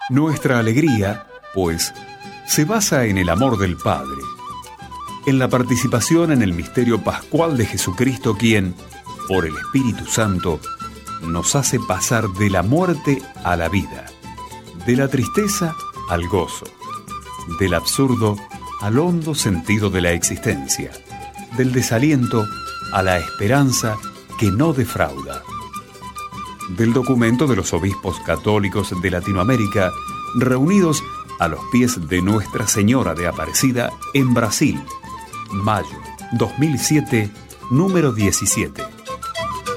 Nuestra alegría, pues, se basa en el amor del Padre, en la participación en el misterio pascual de Jesucristo, quien, por el Espíritu Santo, nos hace pasar de la muerte a la vida, de la tristeza al gozo, del absurdo al hondo sentido de la existencia, del desaliento a la esperanza que no defrauda. Del documento de los obispos católicos de Latinoamérica reunidos a los pies de Nuestra Señora de Aparecida en Brasil, mayo 2007, número 17.